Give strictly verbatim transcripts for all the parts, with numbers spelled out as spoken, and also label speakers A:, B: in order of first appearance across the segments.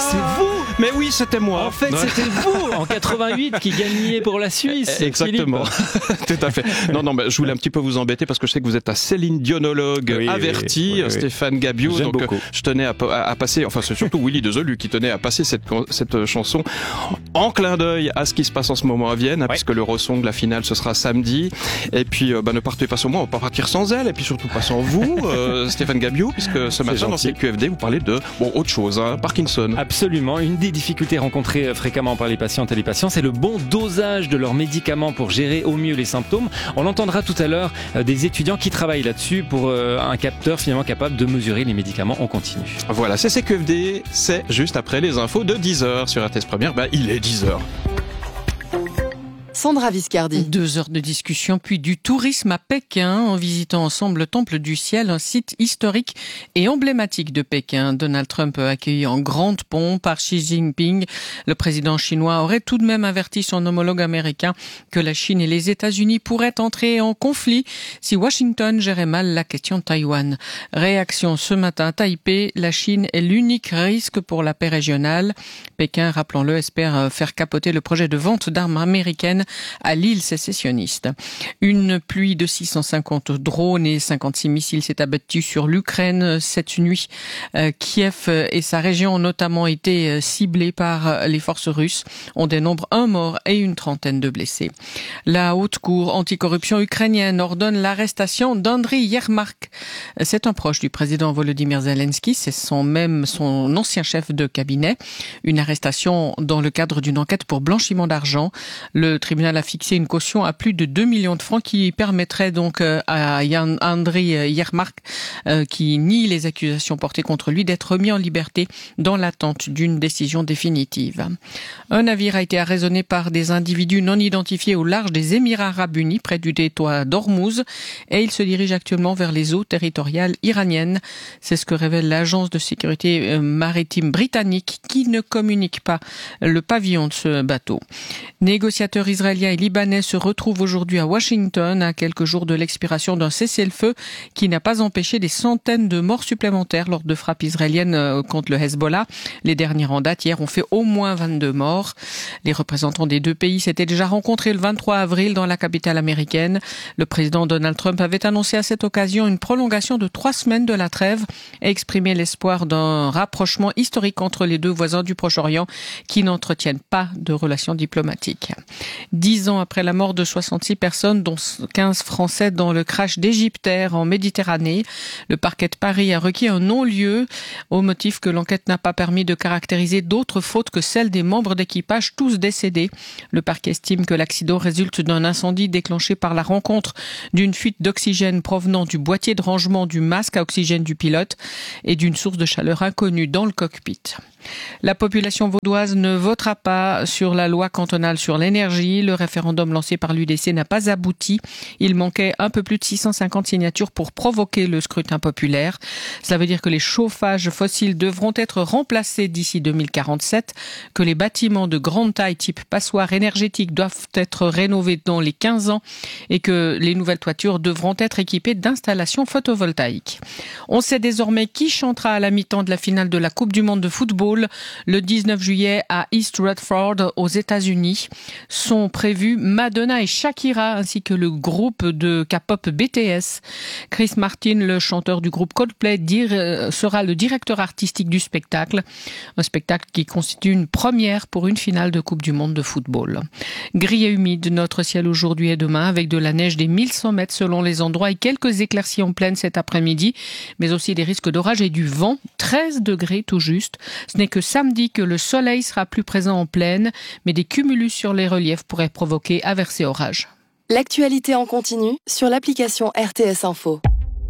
A: c'est vous.
B: Mais oui, c'était moi.
A: En fait, c'était vous en quatre-vingt-huit qui gagniez pour la Suisse.
B: Exactement. Tout à fait. Non, non, mais je voulais un petit peu vous embêter parce que je sais que vous êtes un Céline Dionologue
A: oui,
B: averti,
A: oui, oui, oui.
B: Stéphane Gabiou.
A: J'aime
B: donc
A: beaucoup.
B: je tenais à, à, à passer, enfin c'est surtout Willy Dezelu qui tenait à passer cette, cette chanson en clin d'œil à ce qui se passe en ce moment à Vienne, hein,
A: ouais.
B: puisque l'Eurosong, la finale, ce sera samedi. Et puis, euh, bah, ne partez pas sans moi, on va pas partir sans elle, et puis surtout pas sans vous, euh, Stéphane Gabiou, puisque ce matin dans C Q F D, vous parlez de bon autre chose, hein, Parkinson.
A: Absolument. Une des difficultés rencontrées fréquemment par les patientes et les patients, c'est le bon dosage de leurs médicaments pour gérer au mieux les symptômes. On entendra tout à l'heure euh, des étudiants qui travaillent là-dessus pour euh, un capteur finalement capable de mesurer les médicaments en continu.
B: Voilà, c'est C Q F D, c'est juste après les infos de dix heures sur R T S Première. Bah, il est dix heures.
C: Sandra Viscardi.
D: Deux heures de discussion, puis du tourisme à Pékin, en visitant ensemble le Temple du Ciel, un site historique et emblématique de Pékin. Donald Trump, accueilli en grande pompe par Xi Jinping, le président chinois aurait tout de même averti son homologue américain que la Chine et les États-Unis pourraient entrer en conflit si Washington gérait mal la question de Taïwan. Réaction ce matin à Taipei, la Chine est l'unique risque pour la paix régionale. Pékin, rappelons-le, espère faire capoter le projet de vente d'armes américaines à l'île sécessionniste. Une pluie de six cent cinquante drones et cinquante-six missiles s'est abattue sur l'Ukraine cette nuit. Euh, Kiev et sa région ont notamment été ciblés par les forces russes. On dénombre un mort et une trentaine de blessés. La haute cour anticorruption ukrainienne ordonne l'arrestation d'Andriy Yermak. C'est un proche du président Volodymyr Zelensky. C'est son même son ancien chef de cabinet. Une arrestation dans le cadre d'une enquête pour blanchiment d'argent. Le Le tribunal a fixé une caution à plus de deux millions de francs qui permettrait donc à Andriy Yermak, qui nie les accusations portées contre lui, d'être mis en liberté dans l'attente d'une décision définitive. Un navire a été arraisonné par des individus non identifiés au large des Émirats arabes unis, près du détroit d'Ormuz, et il se dirige actuellement vers les eaux territoriales iraniennes. C'est ce que révèle l'agence de sécurité maritime britannique, qui ne communique pas le pavillon de ce bateau. Négociateurs israéliens et libanais se retrouvent aujourd'hui à Washington, à quelques jours de l'expiration d'un cessez-le-feu qui n'a pas empêché des centaines de morts supplémentaires lors de frappes israéliennes contre le Hezbollah. Les dernières en date hier ont fait au moins vingt-deux morts. Les représentants des deux pays s'étaient déjà rencontrés le vingt-trois avril dans la capitale américaine. Le président Donald Trump avait annoncé à cette occasion une prolongation de trois semaines de la trêve et exprimé l'espoir d'un rapprochement historique entre les deux voisins du Proche-Orient qui n'entretiennent pas de relations diplomatiques. Dix ans après la mort de soixante-six personnes, dont quinze Français dans le crash d'Égyptaire en Méditerranée, le parquet de Paris a requis un non-lieu au motif que l'enquête n'a pas permis de caractériser d'autres fautes que celles des membres d'équipage, tous décédés. Le parquet estime que l'accident résulte d'un incendie déclenché par la rencontre d'une fuite d'oxygène provenant du boîtier de rangement du masque à oxygène du pilote et d'une source de chaleur inconnue dans le cockpit. La population vaudoise ne votera pas sur la loi cantonale sur l'énergie. Le référendum lancé par l'U D C n'a pas abouti. Il manquait un peu plus de six cent cinquante signatures pour provoquer le scrutin populaire. Cela veut dire que les chauffages fossiles devront être remplacés d'ici deux mille quarante-sept, que les bâtiments de grande taille type passoire énergétique doivent être rénovés dans les quinze ans et que les nouvelles toitures devront être équipées d'installations photovoltaïques. On sait désormais qui chantera à la mi-temps de la finale de la Coupe du monde de football le dix-neuf juillet à East Rutherford aux États-Unis. Sont prévus Madonna et Shakira ainsi que le groupe de K-pop B T S. Chris Martin, le chanteur du groupe Coldplay, dire, sera le directeur artistique du spectacle. Un spectacle qui constitue une première pour une finale de Coupe du monde de football. Gris et humide, notre ciel aujourd'hui et demain avec de la neige des mille cent mètres selon les endroits et quelques éclaircies en pleine cet après-midi, mais aussi des risques d'orage et du vent. treize degrés tout juste. Ce n'est que samedi que le soleil sera plus présent en plaine, mais des cumulus sur les reliefs pourraient provoquer averses et orages.
C: L'actualité en continu sur l'application R T S Info.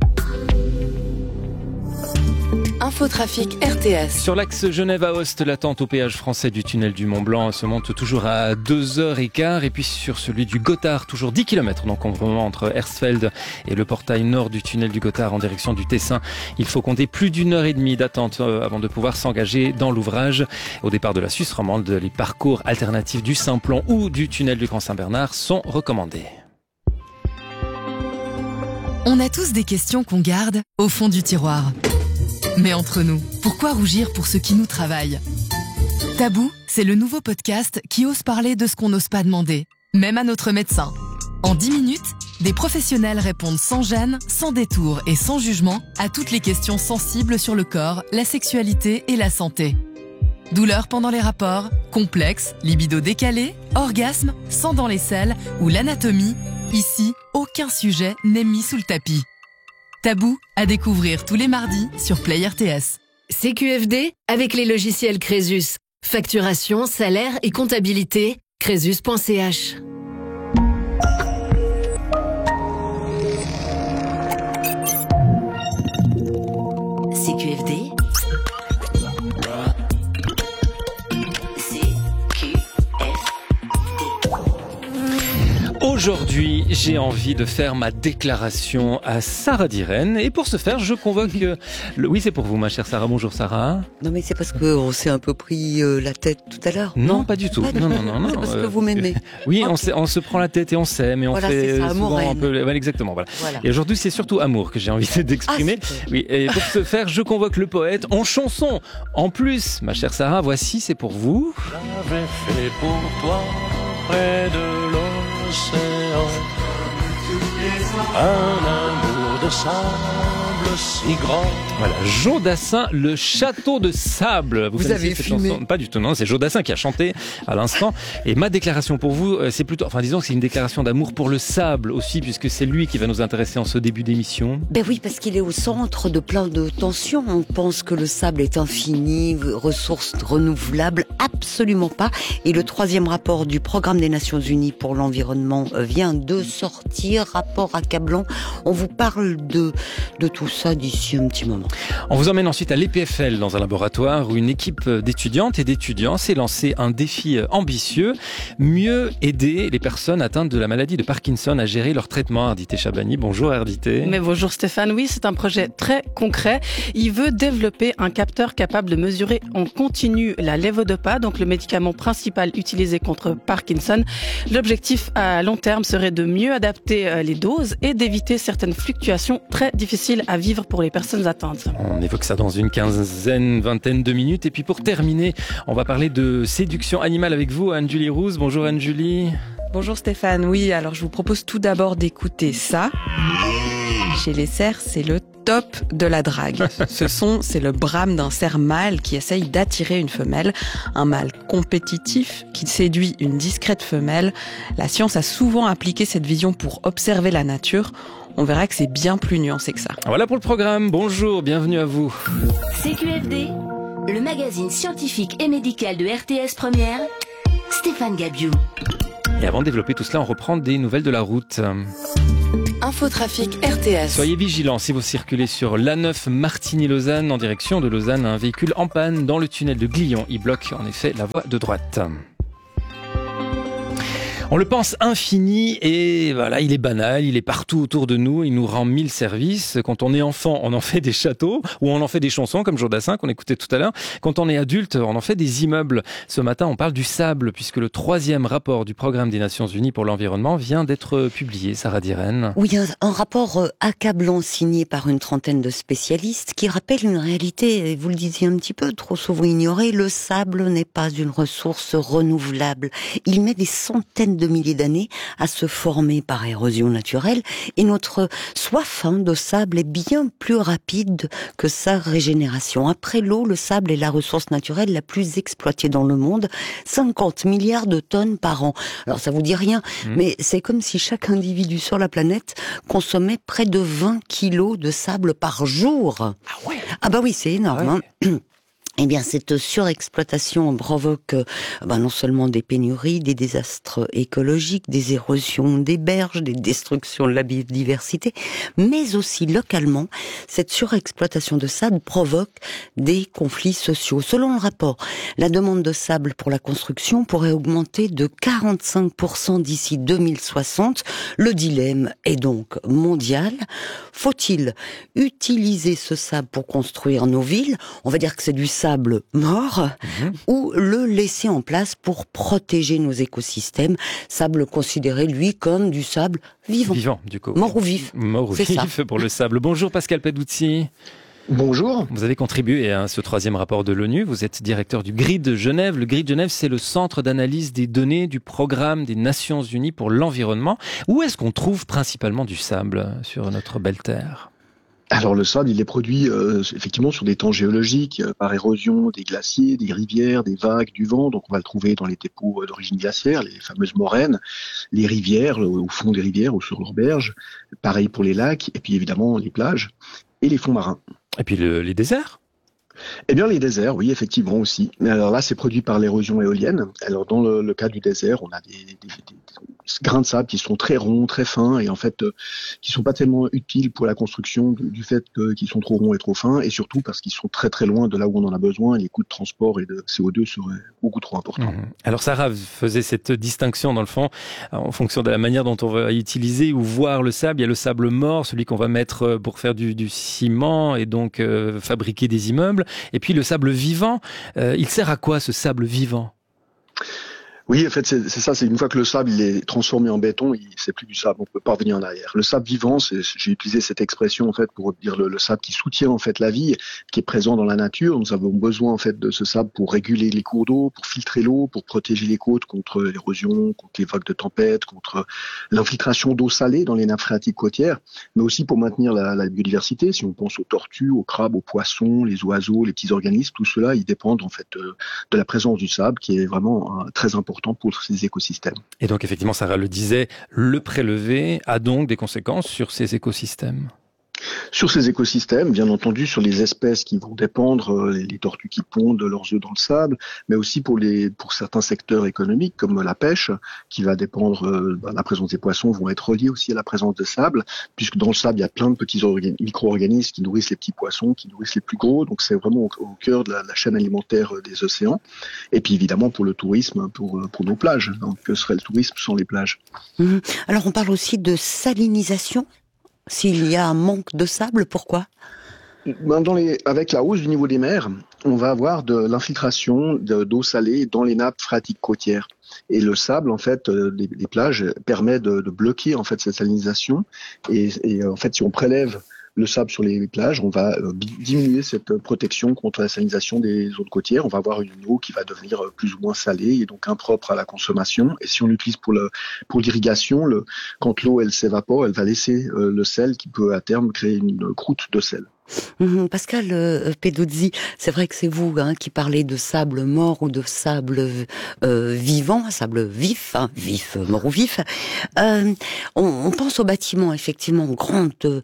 C: Infotrafic R T S.
A: Sur l'axe Genève-Aoste, l'attente au péage français du tunnel du Mont-Blanc se monte toujours à deux heures quinze. Et puis sur celui du Gothard, toujours dix kilomètres d'encombrement entre Hersfeld et le portail nord du tunnel du Gothard en direction du Tessin. Il faut compter plus d'une heure et demie d'attente avant de pouvoir s'engager dans l'ouvrage. Au départ de la Suisse romande, les parcours alternatifs du Simplon ou du tunnel du Grand Saint-Bernard sont recommandés.
E: On a tous des questions qu'on garde au fond du tiroir. Mais entre nous, pourquoi rougir pour ceux qui nous travaillent ? Tabou, c'est le nouveau podcast qui ose parler de ce qu'on n'ose pas demander, même à notre médecin. En dix minutes, des professionnels répondent sans gêne, sans détour et sans jugement à toutes les questions sensibles sur le corps, la sexualité et la santé. Douleurs pendant les rapports, complexes, libido décalé, orgasme, sang dans les selles ou l'anatomie, ici, aucun sujet n'est mis sous le tapis. Tabou, à découvrir tous les mardis sur Play R T S.
F: C Q F D avec les logiciels Crésus. Facturation, salaire et comptabilité, crésus point c h.
G: C Q F D. C Q F D.
A: Aujourd'hui, j'ai envie de faire ma déclaration à Sarah Diren. Et pour ce faire, je convoque... euh, le... Oui, c'est pour vous, ma chère Sarah. Bonjour, Sarah.
H: Non, mais c'est parce qu'on s'est un peu pris euh, la tête tout à l'heure.
A: Non, pas du tout.
H: Pas du
A: non,
H: tout.
A: non, non, non.
H: C'est parce
A: euh,
H: que vous m'aimez.
A: Oui,
H: Okay.
A: on, sait- on se prend la tête et on s'aime et on
H: Voilà,
A: fait
H: c'est ça,
A: souvent
H: amour-haine.
A: un peu... Voilà, exactement. Voilà.
H: Voilà.
A: Et aujourd'hui, c'est surtout amour que j'ai envie d'exprimer.
H: Ah, super.
A: Oui, et pour ce faire, je convoque le poète en chanson. En plus, ma chère Sarah, voici, c'est pour vous.
I: J'avais fait pour toi près de l'océan un amour de sable si grand.
A: Voilà, Jodassin, le château de sable.
H: Vous
A: connaissez
H: avez
A: cette
H: fumé.
A: chanson ? Pas du tout, non, c'est Jodassin qui a chanté à l'instant. Et ma déclaration pour vous, euh, c'est plutôt, enfin disons que c'est une déclaration d'amour pour le sable aussi, puisque c'est lui qui va nous intéresser en ce début d'émission.
H: Ben oui, parce qu'il est au centre de plein de tensions. On pense que le sable est infini, ressource renouvelable, absolument pas. Et le troisième rapport du Programme des Nations Unies pour l'environnement vient de sortir, rapport accablant. On vous parle de, de tout ça d'ici un petit moment.
A: On vous emmène ensuite à l'E P F L dans un laboratoire où une équipe d'étudiantes et d'étudiants s'est lancé un défi ambitieux, mieux aider les personnes atteintes de la maladie de Parkinson à gérer leur traitement. Ardité Chabani, bonjour Ardité.
J: Mais bonjour Stéphane, oui, c'est un projet très concret. Il veut développer un capteur capable de mesurer en continu la levodopa, donc le médicament principal utilisé contre Parkinson. L'objectif à long terme serait de mieux adapter les doses et d'éviter certaines fluctuations très difficiles à vivre pour les personnes atteintes.
A: On évoque ça dans une quinzaine, vingtaine de minutes. Et puis pour terminer, on va parler de séduction animale avec vous, Anne-Julie Rousse. Bonjour Anne-Julie.
K: Bonjour Stéphane, oui, alors je vous propose tout d'abord d'écouter ça. Chez les cerfs, c'est le top de la drague. Ce son, c'est le brame d'un cerf mâle qui essaye d'attirer une femelle. Un mâle compétitif qui séduit une discrète femelle. La science a souvent appliqué cette vision pour observer la nature. On verra que c'est bien plus nuancé que ça.
A: Voilà pour le programme. Bonjour, bienvenue à vous.
G: C Q F D, le magazine scientifique et médical de R T S Première, Stéphane Gabiou.
A: Et avant de développer tout cela, on reprend des nouvelles de la route.
C: Infotrafic R T S.
A: Soyez vigilants si vous circulez sur l'A neuf Martigny-Lausanne en direction de Lausanne. Un véhicule en panne dans le tunnel de Glion. Il bloque en effet la voie de droite. On le pense infini et voilà, il est banal, il est partout autour de nous, il nous rend mille services. Quand on est enfant, on en fait des châteaux ou on en fait des chansons comme Jodassin qu'on écoutait tout à l'heure. Quand on est adulte, on en fait des immeubles. Ce matin, on parle du sable puisque le troisième rapport du Programme des Nations Unies pour l'environnement vient d'être publié. Sarah Diren.
H: Oui, un, un rapport accablant signé par une trentaine de spécialistes qui rappelle une réalité, et vous le disiez un petit peu, trop souvent ignorée, le sable n'est pas une ressource renouvelable. Il met des centaines de milliers d'années à se former par érosion naturelle et notre soif hein, de sable est bien plus rapide que sa régénération. Après l'eau, le sable est la ressource naturelle la plus exploitée dans le monde, cinquante milliards de tonnes par an. Alors ça vous dit rien, mmh. mais c'est comme si chaque individu sur la planète consommait près de vingt kilos de sable par jour.
A: Ah ouais.
H: Ah bah oui, c'est énorme.
A: Ah ouais.
H: Hein. Eh bien, cette surexploitation provoque euh, ben, non seulement des pénuries, des désastres écologiques, des érosions des berges, des destructions de la biodiversité, mais aussi localement, cette surexploitation de sable provoque des conflits sociaux. Selon le rapport, la demande de sable pour la construction pourrait augmenter de quarante-cinq pour cent d'ici deux mille soixante. Le dilemme est donc mondial. Faut-il utiliser ce sable pour construire nos villes ? On va dire que c'est du sable mort, mmh. ou le laisser en place pour protéger nos écosystèmes. Sable considéré, lui, comme du sable vivant.
A: Vivant, du coup.
H: Mort ou vif.
A: Mort ou
H: c'est
A: vif
H: ça.
A: pour le sable. Bonjour Pascal Peduzzi.
L: Bonjour.
A: Vous avez contribué à ce troisième rapport de l'ONU. Vous êtes directeur du G R I D Genève. Le G R I D Genève, c'est le centre d'analyse des données du programme des Nations Unies pour l'environnement. Où est-ce qu'on trouve principalement du sable sur notre belle terre ?
L: Alors le sable, il est produit euh, effectivement sur des temps géologiques, euh, par érosion des glaciers, des rivières, des vagues, du vent. Donc on va le trouver dans les dépôts d'origine glaciaire, les fameuses moraines, les rivières, au fond des rivières ou sur leurs berges. Pareil pour les lacs, et puis évidemment les plages et les fonds marins.
A: Et puis le, les déserts ?
L: Eh bien, les déserts, oui, effectivement aussi. Mais alors là, c'est produit par l'érosion éolienne. Alors, dans le, le cas du désert, on a des, des, des, des grains de sable qui sont très ronds, très fins, et en fait, euh, qui sont pas tellement utiles pour la construction du, du fait que, qu'ils sont trop ronds et trop fins, et surtout parce qu'ils sont très très loin de là où on en a besoin, et les coûts de transport et de C O deux seraient beaucoup trop importants.
A: Mmh. Alors, Sarah faisait cette distinction, dans le fond, en fonction de la manière dont on va utiliser ou voir le sable. Il y a le sable mort, celui qu'on va mettre pour faire du, du ciment et donc euh, fabriquer des immeubles. Et puis le sable vivant, euh, il sert à quoi ce sable vivant ?
L: Oui, en fait, c'est, c'est ça. C'est une fois que le sable il est transformé en béton, il, c'est plus du sable. On peut pas revenir en arrière. Le sable vivant, c'est, j'ai utilisé cette expression en fait pour dire le, le sable qui soutient en fait la vie, qui est présent dans la nature. Nous avons besoin en fait de ce sable pour réguler les cours d'eau, pour filtrer l'eau, pour protéger les côtes contre l'érosion, contre les vagues de tempête, contre l'infiltration d'eau salée dans les nappes phréatiques côtières, mais aussi pour maintenir la, la biodiversité. Si on pense aux tortues, aux crabes, aux poissons, les oiseaux, les petits organismes, tout cela, ils dépendent en fait de, de la présence du sable, qui est vraiment euh, très important pour ces écosystèmes.
A: Et donc effectivement, Sarah le disait, le prélever a donc des conséquences sur ces écosystèmes.
L: Sur ces écosystèmes, bien entendu, sur les espèces qui vont dépendre, les tortues qui pondent leurs œufs dans le sable, mais aussi pour les pour certains secteurs économiques comme la pêche, qui va dépendre, ben, la présence des poissons vont être reliés aussi à la présence de sable, puisque dans le sable il y a plein de petits orga- micro-organismes qui nourrissent les petits poissons, qui nourrissent les plus gros, donc c'est vraiment au, au cœur de la, la chaîne alimentaire des océans. Et puis évidemment pour le tourisme, pour pour nos plages. Donc que serait le tourisme sans les plages ?
H: Mmh. Alors on parle aussi de salinisation. S'il y a un manque de sable, pourquoi ?
L: Dans les, avec la hausse du niveau des mers, on va avoir de l'infiltration de, d'eau salée dans les nappes phréatiques côtières. Et le sable, en fait, euh, les, les plages permet de, de bloquer en fait cette salinisation. Et, et en fait, si on prélève le sable sur les plages, on va euh, diminuer cette protection contre la salinisation des zones côtières. On va avoir une eau qui va devenir plus ou moins salée et donc impropre à la consommation. Et si on l'utilise pour, le, pour l'irrigation, le, quand l'eau elle s'évapore, elle va laisser euh, le sel qui peut à terme créer une croûte de sel.
H: Mmh, Pascal euh, Peduzzi, c'est vrai que c'est vous hein, qui parlez de sable mort ou de sable euh, vivant, sable vif, hein, vif, mort ou vif. Euh, on, on pense aux bâtiments, effectivement, grandes euh,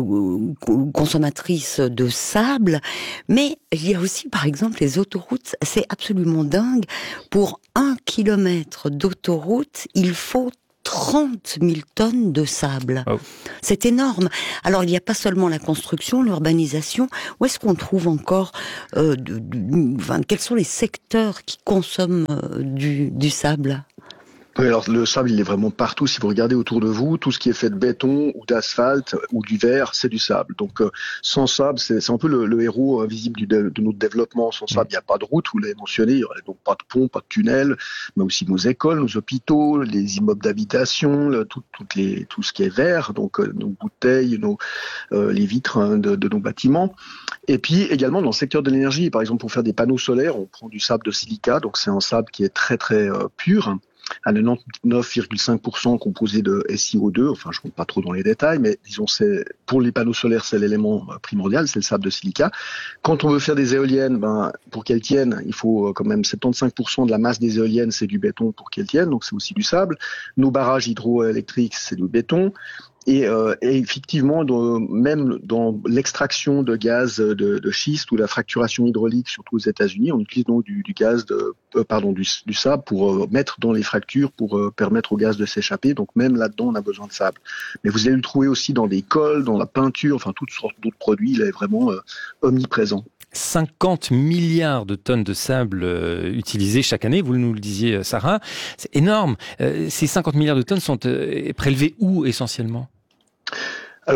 H: consommatrices de sable, mais il y a aussi, par exemple, les autoroutes. C'est absolument dingue. Pour un kilomètre d'autoroute, il faut trente mille tonnes de sable. Oh. C'est énorme. Alors, il n'y a pas seulement la construction, l'urbanisation. Où est-ce qu'on trouve encore... Euh, de, de, enfin, quels sont les secteurs qui consomment euh, du, du sable ?
L: Oui, alors le sable, il est vraiment partout. Si vous regardez autour de vous, tout ce qui est fait de béton ou d'asphalte ou du verre, c'est du sable. Donc, euh, sans sable, c'est, c'est un peu le, le héros invisible du, de, de notre développement. Sans sable, il n'y a pas de route, vous l'avez mentionné, il n'y aurait donc pas de pont, pas de tunnel, mais aussi nos écoles, nos hôpitaux, les immeubles d'habitation, le, tout, toutes les, tout ce qui est verre, donc euh, nos bouteilles, nos, euh, les vitres hein, de, de nos bâtiments. Et puis également dans le secteur de l'énergie, par exemple, pour faire des panneaux solaires, on prend du sable de silica, donc c'est un sable qui est très très euh, pur, à quatre-vingt-dix-neuf virgule cinq pour cent composé de S i O deux, enfin je ne rentre pas trop dans les détails, mais disons c'est pour les panneaux solaires c'est l'élément primordial, c'est le sable de silica. Quand on veut faire des éoliennes, ben pour qu'elles tiennent, il faut quand même soixante-quinze pour cent de la masse des éoliennes, c'est du béton pour qu'elles tiennent, donc c'est aussi du sable. Nos barrages hydroélectriques, c'est du béton. Et, euh, et effectivement, dans, même dans l'extraction de gaz de, de schiste ou la fracturation hydraulique, surtout aux États-Unis, on utilise donc du, du gaz, de, euh, pardon, du, du sable pour euh, mettre dans les fractures pour euh, permettre au gaz de s'échapper. Donc même là-dedans, on a besoin de sable. Mais vous allez le trouver aussi dans des cols, dans la peinture, enfin toutes sortes d'autres produits. Il est vraiment euh, omniprésent.
A: cinquante milliards de tonnes de sable euh, utilisées chaque année, vous nous le disiez, Sarah. C'est énorme. Euh, ces cinquante milliards de tonnes sont euh, prélevées où essentiellement ?
L: Alors,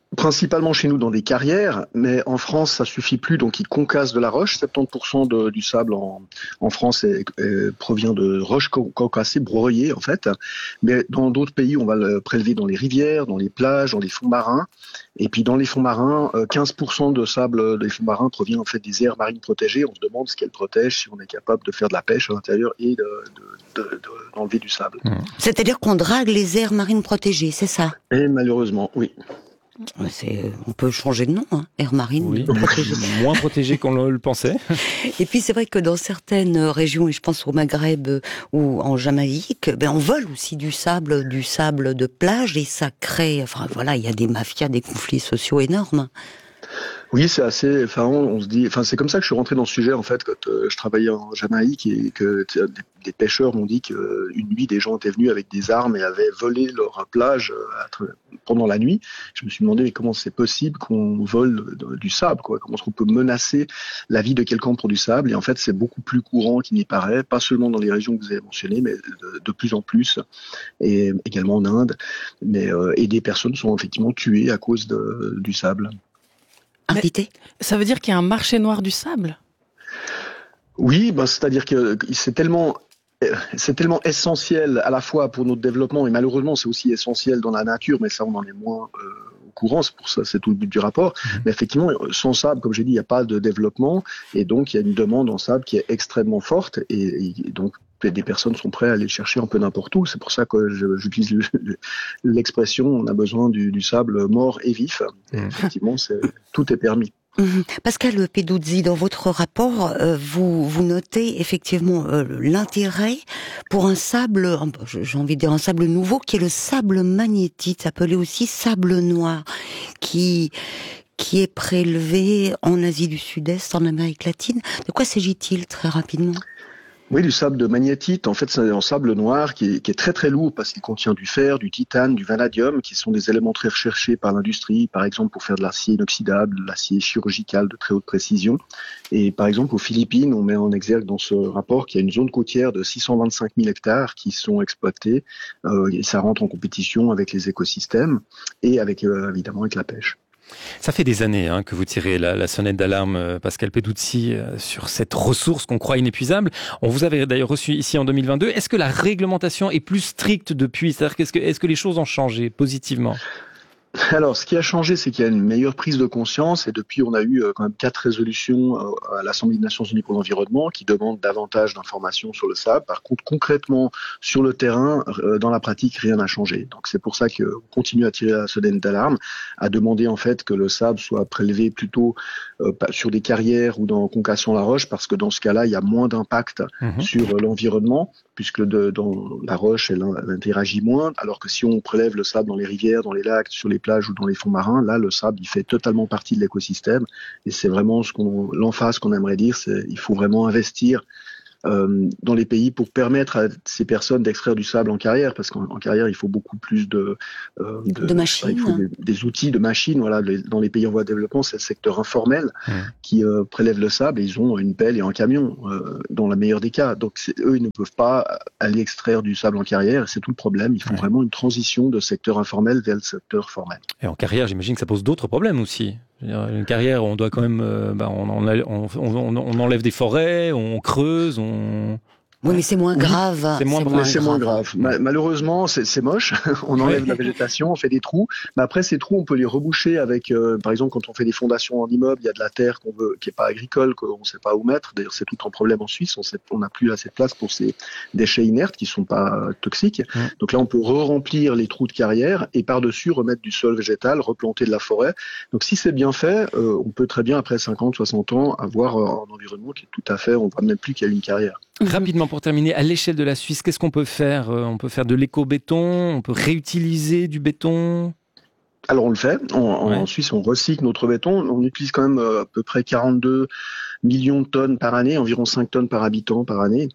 L: Principalement chez nous dans des carrières, mais en France ça suffit plus, donc ils concassent de la roche. soixante-dix pour cent de, du sable en, en France est, est, provient de roches concassées, broyées en fait. Mais dans d'autres pays, on va le prélever dans les rivières, dans les plages, dans les fonds marins. Et puis dans les fonds marins, quinze pour cent de sable des fonds marins provient en fait des aires marines protégées. On se demande ce qu'elles protègent, si on est capable de faire de la pêche à l'intérieur et de, de, de, de, d'enlever du sable.
H: C'est-à-dire qu'on drague les aires marines protégées, c'est ça?
L: Et malheureusement, oui.
H: C'est, on peut changer de nom, hein, aire marine.
A: Oui, protégée. Moins protégée qu'on le pensait.
H: Et puis c'est vrai que dans certaines régions, et je pense au Maghreb ou en Jamaïque, ben on vole aussi du sable, du sable de plage, et ça crée, enfin voilà, il y a des mafias, des conflits sociaux énormes.
L: Oui, c'est assez. Enfin, on, on se dit. Enfin, c'est comme ça que je suis rentré dans ce sujet en fait quand euh, je travaillais en Jamaïque et que des, des pêcheurs m'ont dit qu'une nuit des gens étaient venus avec des armes et avaient volé leur plage euh, pendant la nuit. Je me suis demandé mais comment c'est possible qu'on vole du sable, quoi. Comment est-ce qu'on peut menacer la vie de quelqu'un pour du sable? Et en fait, c'est beaucoup plus courant qu'il n'y paraît, pas seulement dans les régions que vous avez mentionnées, mais de, de plus en plus, et également en Inde. Mais euh, et des personnes sont effectivement tuées à cause de, du sable.
J: Mais ça veut dire qu'il y a un marché noir du sable?
L: Oui, ben, c'est-à-dire que c'est tellement, c'est tellement essentiel à la fois pour notre développement et malheureusement c'est aussi essentiel dans la nature, mais ça on en est moins euh, au courant, c'est pour ça, c'est tout le but du rapport. Mmh. Mais effectivement, sans sable, comme j'ai dit, il n'y a pas de développement et donc il y a une demande en sable qui est extrêmement forte et, et donc des personnes sont prêtes à aller le chercher un peu n'importe où. C'est pour ça que je, j'utilise l'expression on a besoin du, du sable mort et vif. Et effectivement, c'est, tout est permis.
H: Mmh. Pascal Peduzzi, dans votre rapport, euh, vous, vous notez effectivement euh, l'intérêt pour un sable, j'ai envie de dire un sable nouveau, qui est le sable magnétite, appelé aussi sable noir, qui, qui est prélevé en Asie du Sud-Est, en Amérique latine. De quoi s'agit-il très rapidement ?
L: Oui, du sable de magnétite, en fait, c'est un sable noir qui est, qui est très très lourd parce qu'il contient du fer, du titane, du vanadium, qui sont des éléments très recherchés par l'industrie, par exemple pour faire de l'acier inoxydable, de l'acier chirurgical de très haute précision. Et par exemple, aux Philippines, on met en exergue dans ce rapport qu'il y a une zone côtière de six cent vingt-cinq mille hectares qui sont exploités, euh, et ça rentre en compétition avec les écosystèmes et avec euh, évidemment avec la pêche.
A: Ça fait des années hein, que vous tirez la, la sonnette d'alarme, Pascal Peduzzi, euh, sur cette ressource qu'on croit inépuisable. On vous avait d'ailleurs reçu ici en deux mille vingt-deux. Est-ce que la réglementation est plus stricte depuis ? C'est-à-dire qu'est-ce que, est-ce que les choses ont changé positivement ?
L: Alors, ce qui a changé, c'est qu'il y a une meilleure prise de conscience et depuis, on a eu quand même quatre résolutions à l'Assemblée des Nations Unies pour l'environnement qui demandent davantage d'informations sur le sable. Par contre, concrètement, sur le terrain, dans la pratique, rien n'a changé. Donc, c'est pour ça qu'on continue à tirer la sonnette d'alarme, à demander en fait que le sable soit prélevé plutôt euh, sur des carrières ou dans Concasson-la-Roche, parce que dans ce cas-là, il y a moins d'impact mmh. sur l'environnement, puisque de, dans la roche, elle, elle interagit moins, alors que si on prélève le sable dans les rivières, dans les lacs, sur les plages ou dans les fonds marins, là, le sable, il fait totalement partie de l'écosystème. Et c'est vraiment ce qu'on, l'emphase qu'on aimerait dire, c'est il faut vraiment investir euh, dans les pays pour permettre à ces personnes d'extraire du sable en carrière, parce qu'en en carrière, il faut beaucoup plus de, euh,
H: de, de machines.
L: Il faut des, des outils, de machines. Voilà, les, dans les pays en voie de développement, c'est le secteur informel mmh. qui euh, prélève le sable et ils ont une pelle et un camion, euh, dans la meilleure des cas. Donc, c'est, eux, ils ne peuvent pas aller extraire du sable en carrière. C'est tout le problème. Il faut ouais. vraiment une transition de secteur informel vers le secteur formel.
A: Et en carrière, j'imagine que ça pose d'autres problèmes aussi. Une carrière, on doit quand même, euh, bah, on, on, on, on, on enlève des forêts, on creuse, on...
H: Oui, mais c'est moins grave.
L: Oui, c'est moins, c'est moins, c'est moins grave. grave. Malheureusement, c'est, c'est moche. On enlève la végétation, on fait des trous. Mais après, ces trous, on peut les reboucher avec, euh, par exemple, quand on fait des fondations en immeuble, il y a de la terre qu'on veut, qui est pas agricole, qu'on ne sait pas où mettre. D'ailleurs, c'est tout un problème en Suisse. On n'a plus assez de place pour ces déchets inertes qui sont pas euh, toxiques. Mmh. Donc là, on peut re-remplir les trous de carrière et par-dessus remettre du sol végétal, replanter de la forêt. Donc si c'est bien fait, euh, on peut très bien, après cinquante, soixante ans, avoir euh, un environnement qui est tout à fait, on voit même plus qu'il y a une carrière.
A: Rapidement pour terminer, à l'échelle de la Suisse, qu'est-ce qu'on peut faire ? On peut faire de l'éco-béton, on peut réutiliser du béton ?
L: Alors on le fait. En, ouais. en Suisse, on recycle notre béton. On utilise quand même à peu près quarante-deux millions de tonnes par année, environ cinq tonnes par habitant par année.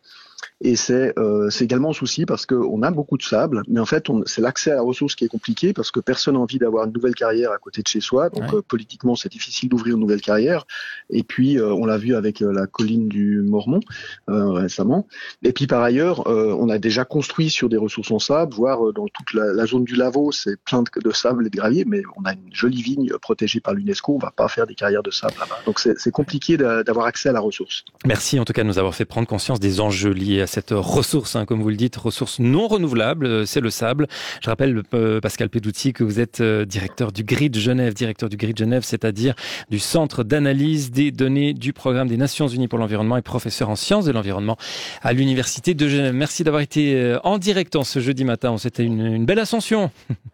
L: Et c'est, euh, c'est également un souci parce qu'on a beaucoup de sable, mais en fait, on, c'est l'accès à la ressource qui est compliqué parce que personne n'a envie d'avoir une nouvelle carrière à côté de chez soi. Donc, ouais. euh, politiquement, c'est difficile d'ouvrir une nouvelle carrière. Et puis, euh, on l'a vu avec euh, la colline du Mormont euh, récemment. Et puis, par ailleurs, euh, on a déjà construit sur des ressources en sable, voire euh, dans toute la, la zone du Lavaux, c'est plein de, de sable et de gravier, mais on a une jolie vigne protégée par l'UNESCO. On va pas faire des carrières de sable là-bas. Donc, c'est, c'est compliqué d'avoir accès à la ressource.
A: Merci en tout cas de nous avoir fait prendre conscience des enjeux liés à cette ressource, hein, comme vous le dites, ressource non renouvelable, c'est le sable. Je rappelle, euh, Pascal Peduzzi, que vous êtes euh, directeur du G R I D Genève, directeur du G R I D Genève, c'est-à-dire du Centre d'analyse des données du Programme des Nations Unies pour l'environnement et professeur en sciences de l'environnement à l'Université de Genève. Merci d'avoir été euh, en direct en ce jeudi matin. C'était une, une belle ascension.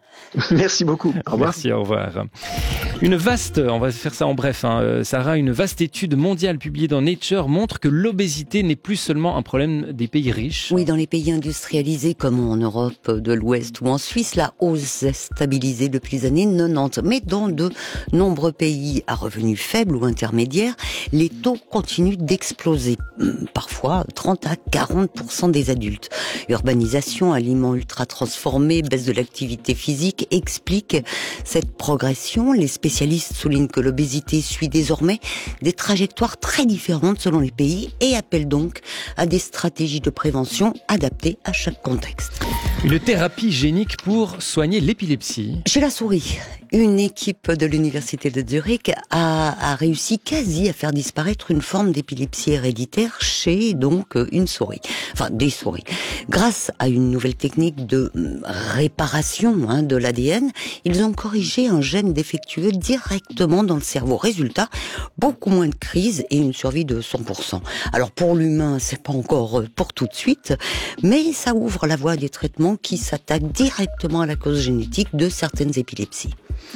L: Merci beaucoup. Au revoir.
A: Merci, au revoir. Une vaste, on va faire ça en bref, hein, Sarah, une vaste étude mondiale publiée dans Nature montre que l'obésité n'est plus seulement un problème des pays riches.
H: Oui, dans les pays industrialisés comme en Europe de l'Ouest ou en Suisse, la hausse est stabilisée depuis les années quatre-vingt-dix. Mais dans de nombreux pays à revenus faibles ou intermédiaires, les taux continuent d'exploser. Parfois trente à quarante pour cent des adultes. Urbanisation, aliments ultra transformés, baisse de l'activité physique explique cette progression. Les spécialistes soulignent que l'obésité suit désormais des trajectoires très différentes selon les pays et appellent donc à des stratégies de prévention adaptées à chaque contexte.
A: Une thérapie génique pour soigner l'épilepsie.
H: Chez la souris, une équipe de l'université de Zurich a, a réussi quasi à faire disparaître une forme d'épilepsie héréditaire chez donc une souris, enfin des souris. Grâce à une nouvelle technique de réparation hein, de l'A D N, ils ont corrigé un gène défectueux directement dans le cerveau. Résultat, beaucoup moins de crises et une survie de cent pour cent. Alors pour l'humain, c'est pas encore pour tout de suite, mais ça ouvre la voie à des traitements qui s'attaquent directement à la cause génétique de certaines épilepsies.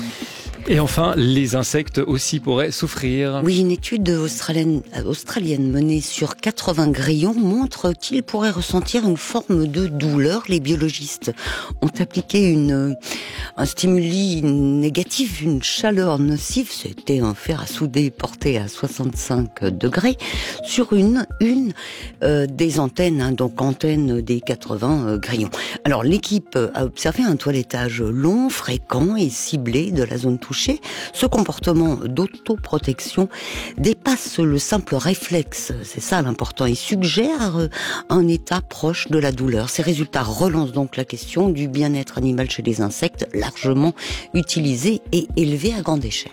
A: Et enfin, les insectes aussi pourraient souffrir.
H: Oui, une étude australienne, australienne menée sur quatre-vingts grillons montre qu'ils pourraient ressentir une forme de douleur. Les biologistes ont appliqué une, un stimuli négatif, une chaleur nocive, c'était un fer à souder porté à soixante-cinq degrés, sur une, une euh, des antennes, hein, donc antenne des quatre-vingts euh, grillons. Alors l'équipe a observé un toilettage long, fréquent et ciblé de la zone touchée. Ce comportement d'autoprotection dépasse le simple réflexe, c'est ça l'important, et suggère un état proche de la douleur. Ces résultats relancent donc la question du bien-être animal chez les insectes, largement utilisés et élevés à grande échelle.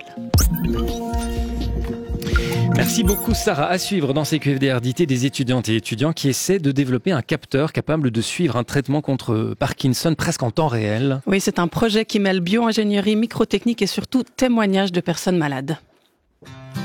A: Merci beaucoup Sarah. À suivre dans C Q F D R D T des étudiantes et étudiants qui essaient de développer un capteur capable de suivre un traitement contre Parkinson presque en temps réel.
J: Oui, c'est un projet qui mêle bio-ingénierie, microtechnique et surtout témoignages de personnes malades.